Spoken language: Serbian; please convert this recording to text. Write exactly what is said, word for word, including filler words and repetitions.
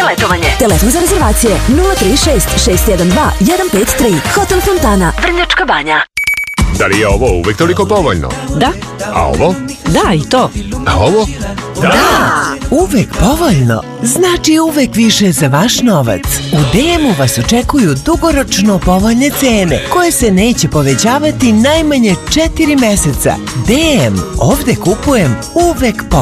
letovanje. Telefon za rezervacije nula tri šest šest jedan dva jedan pet tri. Hotel Fontana, Vrnjačka Banja. Da li je ovo uvek toliko povoljno? Da. A ovo? Da, i to. A ovo? Da! Uvek povoljno znači uvek više za vaš novac. U D M-u vas očekuju dugoročno povoljne cene koje se neće povećavati najmanje četiri meseca. D M, ovde kupujem uvek povoljno.